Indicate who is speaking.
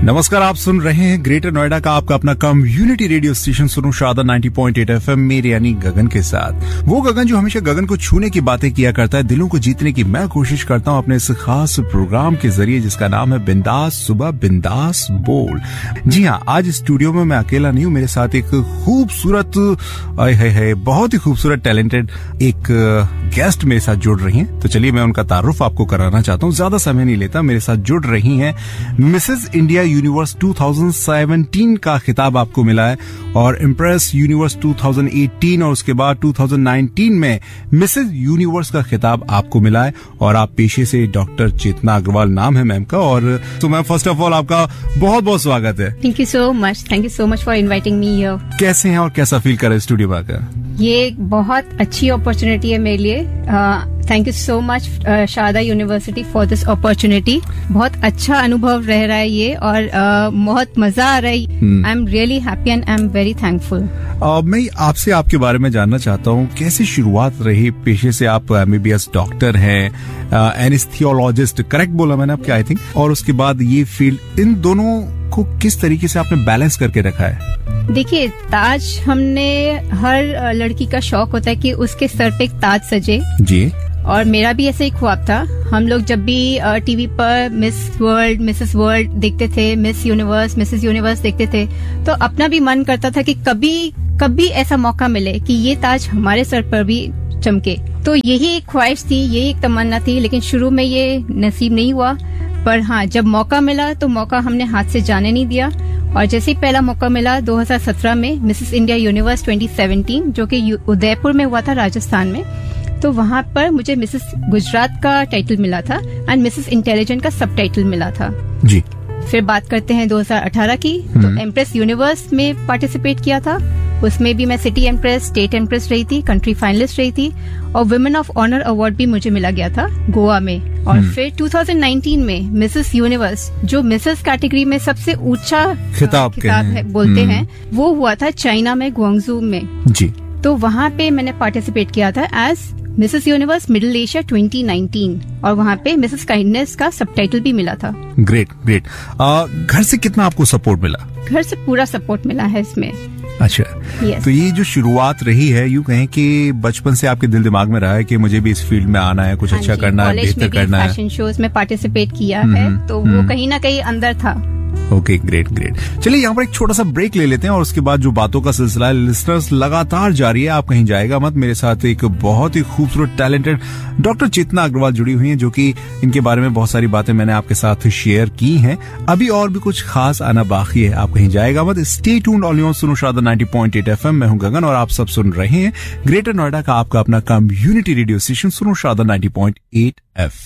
Speaker 1: नमस्कार, आप सुन रहे हैं ग्रेटर नोएडा का आपका अपना कम्युनिटी रेडियो स्टेशन सुनो शादा 90.8 FM मेरे यानी गगन के साथ। वो गगन जो हमेशा गगन को छूने की बातें किया करता है, दिलों को जीतने की मैं कोशिश करता हूं अपने इस खास प्रोग्राम के जरिए जिसका नाम है बिंदास सुबह बिंदास बोल। जी हाँ, आज स्टूडियो में मैं अकेला नहीं हूं, मेरे साथ एक खूबसूरत बहुत ही खूबसूरत टैलेंटेड एक गेस्ट मेरे साथ जुड़ रही हैं। तो चलिए मैं उनका तारुफ आपको कराना चाहता हूँ, ज्यादा समय नहीं लेता। मेरे साथ जुड़ रही हैं मिसेस इंडिया यूनिवर्स 2017 का खिताब आपको मिला है और इम्प्रेस यूनिवर्स 2018 और उसके बाद 2019 में मिसेस यूनिवर्स का खिताब आपको मिला है और आप पेशे से डॉक्टर चेतना अग्रवाल नाम है मैम का। और तो मैम फर्स्ट ऑफ ऑल आपका बहुत बहुत स्वागत है।
Speaker 2: Thank you so much for inviting me here.
Speaker 1: कैसे हैं और कैसा फील कर रहे हैं स्टूडियो में आकर?
Speaker 2: ये एक बहुत अच्छी अपॉर्चुनिटी है मेरे लिए। Thank you so much Sharda university for this opportunity. बहुत अच्छा अनुभव रह रहा है ये और बहुत मजा आ रहा है। I am really happy and I am very thankful.
Speaker 1: मैं आपसे आपके बारे में जानना चाहता हूँ, कैसी शुरुआत रही? पेशे से आप MBBS डॉक्टर हैं, एनेस्थियोलॉजिस्ट, करेक्ट बोला मैंने आपके आई थिंक, और उसके बाद ये फील्ड, इन दोनों को किस तरीके से आपने बैलेंस करके रखा है?
Speaker 2: देखिए, ताज हमने हर लड़की का शौक होता है कि उसके सर पे एक ताज सजे
Speaker 1: जी,
Speaker 2: और मेरा भी ऐसे ही ख्वाब था। हम लोग जब भी टीवी पर मिस वर्ल्ड, मिसेस वर्ल्ड देखते थे, मिस यूनिवर्स, मिसेस यूनिवर्स देखते थे, तो अपना भी मन करता था कि कभी ऐसा मौका मिले कि ये ताज हमारे सर पर भी चमके। तो यही एक ख्वाहिश थी, यही एक तमन्ना थी, लेकिन शुरू में ये नसीब नहीं हुआ। पर हाँ, जब मौका मिला तो मौका हमने हाथ से जाने नहीं दिया। और जैसे ही पहला मौका मिला 2017 में मिसेस इंडिया यूनिवर्स 2017 जो कि उदयपुर में हुआ था, राजस्थान में, तो वहां पर मुझे मिसेस गुजरात का टाइटल मिला था एंड मिसेस इंटेलिजेंट का सब टाइटल मिला था
Speaker 1: जी।
Speaker 2: फिर बात करते हैं 2018 की, तो एम्प्रेस यूनिवर्स में पार्टिसिपेट किया था। उसमें भी मैं सिटी एम्प्रेस, स्टेट एम्प्रेस रही थी, कंट्री फाइनलिस्ट रही थी और वुमेन ऑफ ऑनर अवार्ड भी मुझे मिला गया था गोवा में। और फिर 2019 में मिसेस यूनिवर्स, जो मिसेस कैटेगरी में सबसे ऊंचा खिताब है बोलते हैं, वो हुआ था चाइना में, ग्वांगजू में
Speaker 1: जी। तो
Speaker 2: वहां पे मैंने पार्टिसिपेट किया था as Mrs universe middle Asia 2019 और वहाँ पे मिसेस काइंडनेस का सबटाइटल भी मिला था।
Speaker 1: Great great. घर से कितना आपको सपोर्ट मिला?
Speaker 2: घर से पूरा सपोर्ट मिला है इसमें।
Speaker 1: अच्छा, तो ये जो शुरुआत रही है, यूं कहें कि बचपन से आपके दिल दिमाग में रहा है कि मुझे भी इस फील्ड में आना है, कुछ अच्छा करना है, बेहतर करना है।
Speaker 2: फैशन शोज में पार्टिसिपेट किया है, तो वो कहीं ना कहीं अंदर था।
Speaker 1: Okay, great great. चलिए यहाँ पर एक छोटा सा ब्रेक ले लेते हैं और उसके बाद जो बातों का सिलसिला है लिसनर्स लगातार जारी है, आप कहीं जाएगा मत। मेरे साथ एक बहुत ही खूबसूरत टैलेंटेड डॉक्टर चेतना अग्रवाल जुड़ी हुई हैं, जो कि इनके बारे में बहुत सारी बातें मैंने आपके साथ शेयर की हैं। अभी और भी कुछ खास आना बाकी है, आप कहीं जाएगा मत। स्टे ट्यून्ड ऑन सुनो शादा 90.8 FM। मैं हूं गगन और आप सब सुन रहे हैं ग्रेटर नोएडा का आपका अपना कम्युनिटी रेडियो स्टेशन सुनो शादा 90.8 FM।